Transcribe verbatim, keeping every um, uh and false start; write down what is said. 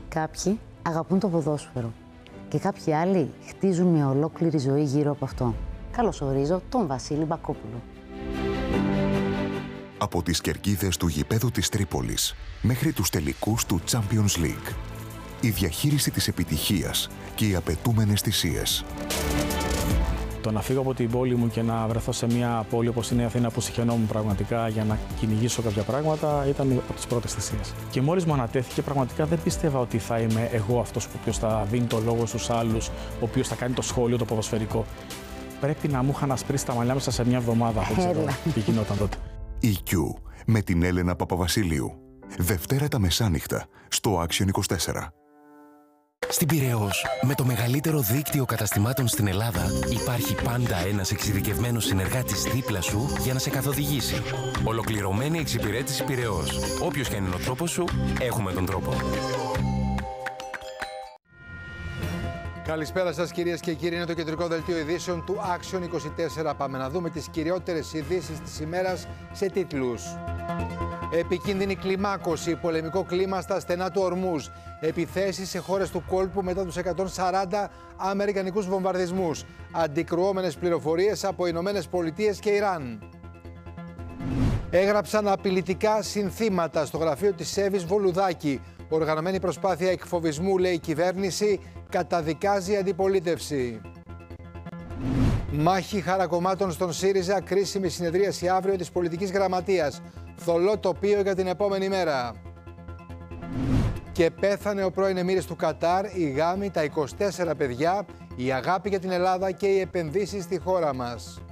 Κάποιοι αγαπούν το ποδόσφαιρο και κάποιοι άλλοι χτίζουν μια ολόκληρη ζωή γύρω από αυτό. Καλωσορίζω τον Βασίλη Μπακόπουλο. Από τις κερκίδες του γηπέδου της Τρίπολης μέχρι τους τελικούς του Champions League. Η διαχείριση της επιτυχίας και οι απαιτούμενες θυσίες. Το να φύγω από την πόλη μου και να βρεθώ σε μια πόλη όπως είναι η Αθήνα που συχαινόμουν πραγματικά για να κυνηγήσω κάποια πράγματα ήταν από τις πρώτες θυσίες. Και μόλις μου ανατέθηκε, πραγματικά δεν πίστευα ότι θα είμαι εγώ αυτός ο οποίος θα δίνει το λόγο στους άλλους, ο οποίος θα κάνει το σχόλιο, το ποδοσφαιρικό. Πρέπει να μου είχαν ασπρίσει τα μαλλιά μέσα σε μια εβδομάδα. Δεν ξέρω τι γινόταν τότε. Η Q με την Έλενα Παπαβασιλείου. Δευτέρα τα μεσάνυχτα στο Action είκοσι τέσσερα. Στην Πειραιώς, με το μεγαλύτερο δίκτυο καταστημάτων στην Ελλάδα, υπάρχει πάντα ένας εξειδικευμένος συνεργάτης δίπλα σου για να σε καθοδηγήσει. Ολοκληρωμένη εξυπηρέτηση Πειραιώς. Όποιος και αν είναι ο τρόπος σου, έχουμε τον τρόπο. Καλησπέρα σας κυρίες και κύριοι, είναι το κεντρικό δελτίο ειδήσεων του Action είκοσι τέσσερα. Πάμε να δούμε τις κυριότερες ειδήσεις της ημέρας σε τίτλους. Επικίνδυνη κλιμάκωση, πολεμικό κλίμα στα στενά του Ορμούζ. Επιθέσεις σε χώρες του κόλπου μετά τους εκατόν σαράντα αμερικανικούς βομβαρδισμούς. Αντικρουόμενες πληροφορίες από Ηνωμένες Πολιτείες και Ιράν. Έγραψαν απειλητικά συνθήματα στο γραφείο της Εύης Βολουδάκη. Οργανωμένη προσπάθεια εκφοβισμού, λέει η κυβέρνηση, καταδικάζει η αντιπολίτευση. Μάχη χαρακομμάτων στον ΣΥΡΙΖΑ, κρίσιμη συνεδρίαση αύριο της πολιτικής γραμματείας. Θολό τοπίο για την επόμενη μέρα. Και πέθανε ο πρώην εμμύρης του Κατάρ, η γάμη, τα είκοσι τέσσερα παιδιά, η αγάπη για την Ελλάδα και οι επενδύσεις στη χώρα μας.